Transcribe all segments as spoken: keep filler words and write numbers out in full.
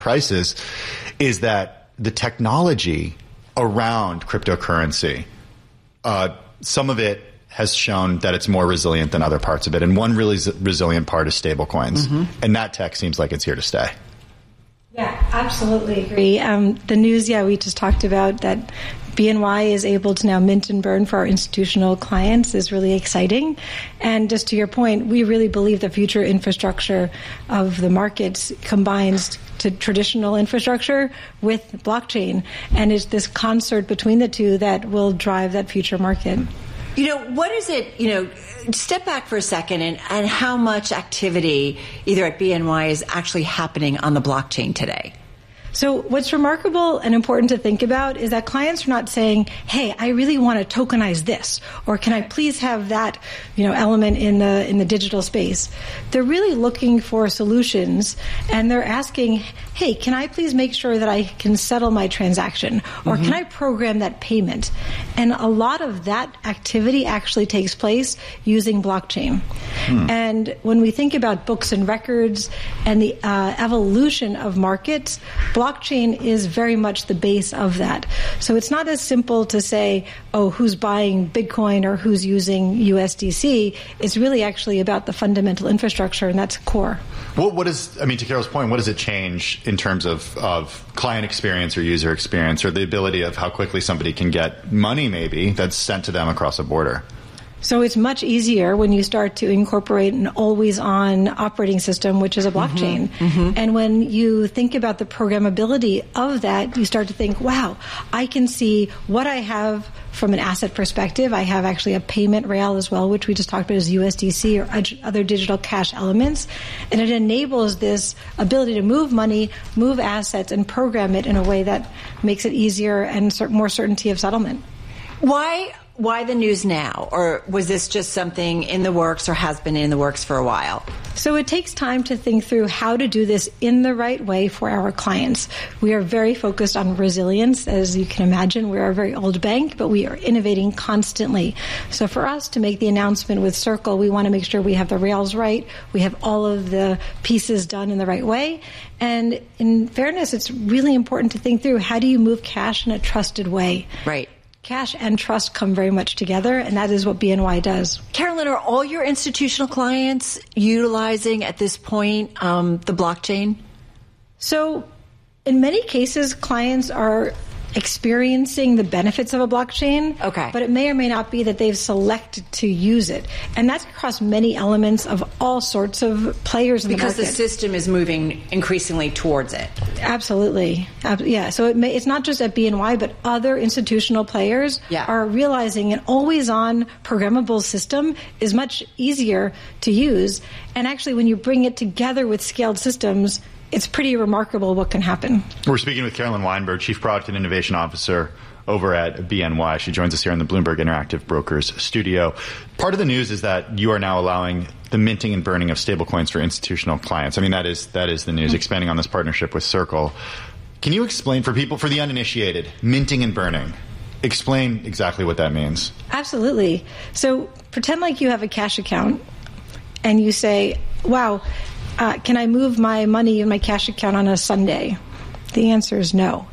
prices, is that the technology around cryptocurrency, uh, some of it has shown that it's more resilient than other parts of it. And one really z- resilient part is stablecoins. Mm-hmm. And that tech seems like it's here to stay. Yeah, absolutely agree. Um, the news, yeah, we just talked about that B N Y is able to now mint and burn for our institutional clients is really exciting. And just to your point, we really believe the future infrastructure of the markets combines to traditional infrastructure with blockchain. And it's this concert between the two that will drive that future market. You know, what is it, you know, step back for a second and, and how much activity either at B N Y is actually happening on the blockchain today? So what's remarkable and important to think about is that clients are not saying, hey, I really want to tokenize this, or can I please have that, you know, element in the in the digital space. They're really looking for solutions, and they're asking, hey, can I please make sure that I can settle my transaction, or mm-hmm. can I program that payment? And a lot of that activity actually takes place using blockchain. Hmm. And when we think about books and records and the uh, evolution of markets, blockchain is very much the base of that. So it's not as simple to say, oh, who's buying Bitcoin or who's using U S D C. It's really actually about the fundamental infrastructure, and that's core. Well, what is, I mean, to Carol's point, what does it change in terms of, of client experience or user experience, or the ability of how quickly somebody can get money maybe that's sent to them across a border? So it's much easier when you start to incorporate an always-on operating system, which is a blockchain. Mm-hmm, mm-hmm. And when you think about the programmability of that, you start to think, wow, I can see what I have from an asset perspective. I have actually a payment rail as well, which we just talked about as U S D C or other digital cash elements. And it enables this ability to move money, move assets, and program it in a way that makes it easier and more certainty of settlement. Why... Why the news now? Or was this just something in the works or has been in the works for a while? So it takes time to think through how to do this in the right way for our clients. We are very focused on resilience. As you can imagine, we're a very old bank, but we are innovating constantly. So for us to make the announcement with Circle, we want to make sure we have the rails right, we have all of the pieces done in the right way. And in fairness, it's really important to think through, how do you move cash in a trusted way? Right. Cash and trust come very much together, and that is what B N Y does. Carolyn, are all your institutional clients utilizing at this point um, the blockchain? So in many cases, clients are experiencing the benefits of a blockchain, okay. but it may or may not be that they've selected to use it. And that's across many elements of all sorts of players in the market. Because the system is moving increasingly towards it. Absolutely. Yeah. So it may, it's not just at B N Y, but other institutional players yeah. are realizing an always-on programmable system is much easier to use. And actually, when you bring it together with scaled systems, it's pretty remarkable what can happen. We're speaking with Carolyn Weinberg, Chief Product and Innovation Officer over at B N Y. She joins us here in the Bloomberg Interactive Brokers studio. Part of the news is that you are now allowing the minting and burning of stablecoins for institutional clients. I mean, that is that is the news, mm-hmm. expanding on this partnership with Circle. Can you explain for people, for the uninitiated, minting and burning? Explain exactly what that means. Absolutely. So pretend like you have a cash account and you say, wow, Uh, can I move my money in my cash account on a Sunday? The answer is no.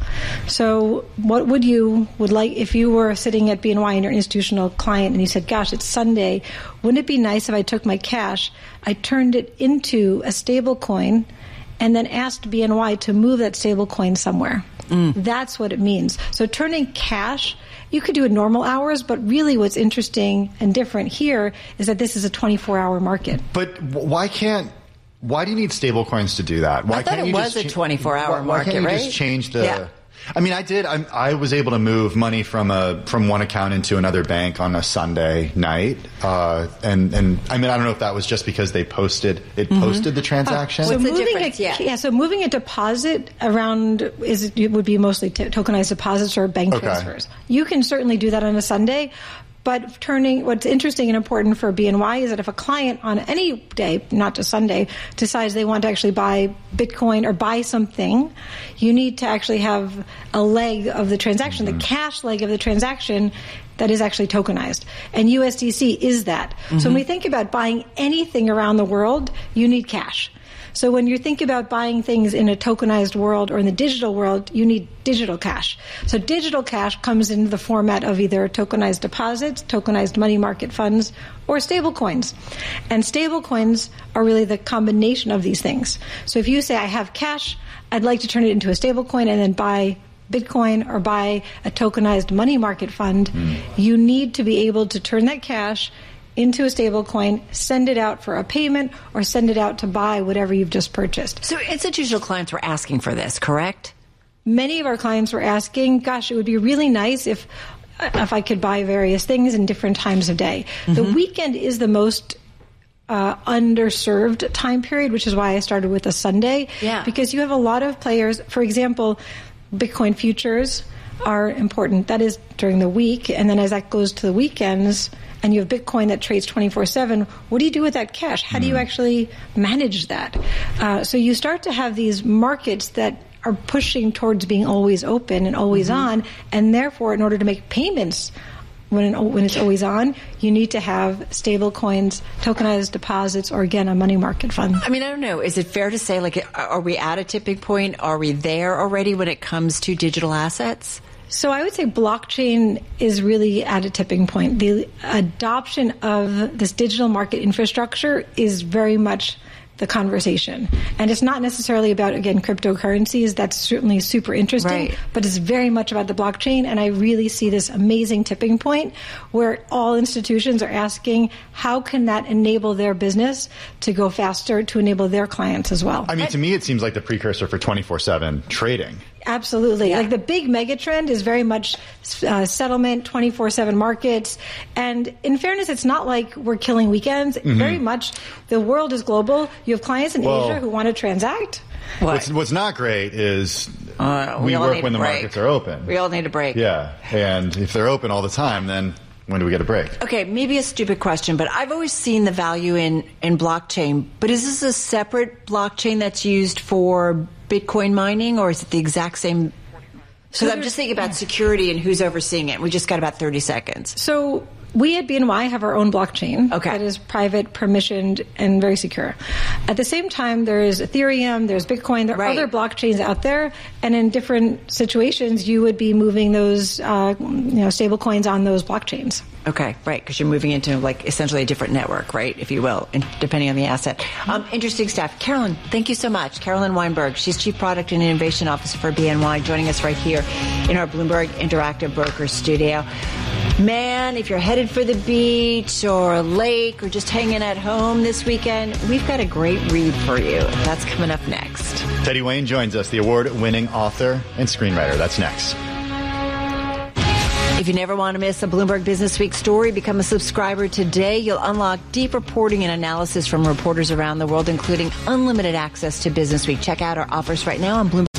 So what would you would like if you were sitting at B N Y and you're an institutional client and you said, gosh, it's Sunday. Wouldn't it be nice if I took my cash, I turned it into a stable coin, and then asked B N Y to move that stable coin somewhere? Mm. That's what it means. So turning cash, you could do it normal hours, but really what's interesting and different here is that this is a twenty-four hour market. But why can't Why do you need stablecoins to do that? Why I thought can't it you was just a twenty-four hour why, market, why can't you right? just change the... Yeah. I mean, I did. I, I was able to move money from a from one account into another bank on a Sunday night, uh, and and I mean, I don't know if that was just because they posted it mm-hmm. posted the transaction. Uh, so What's the moving difference? A, yeah. yeah. So moving a deposit around is it would be mostly t- tokenized deposits or bank okay. transfers. You can certainly do that on a Sunday. But turning, what's interesting and important for B N Y is that if a client on any day, not just Sunday, decides they want to actually buy Bitcoin or buy something, you need to actually have a leg of the transaction, mm-hmm. the cash leg of the transaction that is actually tokenized. And U S D C is that. Mm-hmm. So when we think about buying anything around the world, you need cash. So when you think about buying things in a tokenized world or in the digital world, you need digital cash. So digital cash comes in the format of either tokenized deposits, tokenized money market funds, or stable coins. And stable coins are really the combination of these things. So if you say, I have cash, I'd like to turn it into a stable coin and then buy Bitcoin or buy a tokenized money market fund, mm. you need to be able to turn that cash into a stable coin, send it out for a payment, or send it out to buy whatever you've just purchased. So institutional clients were asking for this, correct? Many of our clients were asking, gosh, it would be really nice if if I could buy various things in different times of day. Mm-hmm. The weekend is the most Uh, underserved time period, which is why I started with a Sunday. Yeah. Because you have a lot of players. For example, Bitcoin futures are important. That is during the week. And then as that goes to the weekends and you have Bitcoin that trades twenty-four seven, what do you do with that cash? How mm. do you actually manage that? Uh, so you start to have these markets that are pushing towards being always open and always mm-hmm. on. And therefore, in order to make payments When, when it's always on, you need to have stable coins, tokenized deposits, or again, a money market fund. I mean, I don't know. Is it fair to say, like, are we at a tipping point? Are we there already when it comes to digital assets? So I would say blockchain is really at a tipping point. The adoption of this digital market infrastructure is very much the conversation. And it's not necessarily about, again, cryptocurrencies. That's certainly super interesting, right. but it's very much about the blockchain. And I really see this amazing tipping point where all institutions are asking, how can that enable their business to go faster, to enable their clients as well? I mean, to me, it seems like the precursor for twenty-four seven trading. Absolutely. Yeah. Like the big mega trend is very much uh, settlement, twenty-four seven markets. And in fairness, it's not like we're killing weekends. Mm-hmm. Very much the world is global. You have clients in well, Asia who want to transact. What? What's, what's not great is uh, we, we work when the break. markets are open. We all need a break. Yeah. And if they're open all the time, then when do we get a break? Okay, maybe a stupid question, but I've always seen the value in, in blockchain. But is this a separate blockchain that's used for Bitcoin mining, or is it the exact same? Because so I'm just thinking about security and who's overseeing it. We just got about thirty seconds. So we at B N Y have our own blockchain okay. that is private, permissioned, and very secure. At the same time, there is Ethereum, there's Bitcoin, there are right. other blockchains out there, and in different situations, you would be moving those, uh, you know, stable coins on those blockchains. Okay, right, because you're moving into like essentially a different network, right, if you will, depending on the asset. Um, interesting stuff. Carolyn, thank you so much. Carolyn Weinberg, she's Chief Product and Innovation Officer for B N Y, joining us right here in our Bloomberg Interactive Brokers studio. Man, if you're headed for the beach or a lake or just hanging at home this weekend, we've got a great read for you. That's coming up next. Teddy Wayne joins us, the award-winning author and screenwriter. That's next. If you never want to miss a Bloomberg Business Week story, become a subscriber today. You'll unlock deep reporting and analysis from reporters around the world, including unlimited access to Business Week. Check out our offers right now on Bloomberg.